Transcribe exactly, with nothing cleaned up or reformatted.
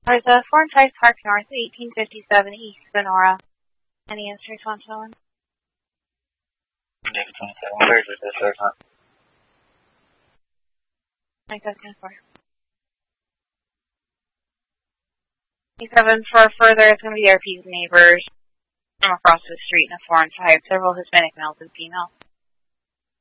There's a foreign type Park North, eighteen fifty-seven East Sonora. Any answers on phone? David twenty-seven, where's this person? nine seven four. seven for further, it's going to be R P's neighbors from across the street in a foreign type, several Hispanic males and females.